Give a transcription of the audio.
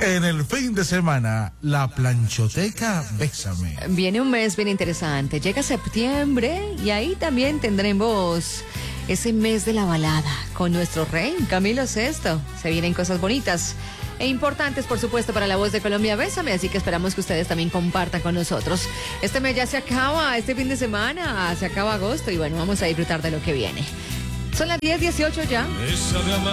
En el fin de semana, la planchoteca Bésame. Viene un mes bien interesante. Llega septiembre y ahí también tendremos ese mes de la balada con nuestro rey, Camilo VI. Se vienen cosas bonitas e importantes, por supuesto, para la voz de Colombia Bésame, así que esperamos que ustedes también compartan con nosotros. Este mes ya se acaba, este fin de semana se acaba agosto y bueno, vamos a disfrutar de lo que viene. Son las 10:18 ya.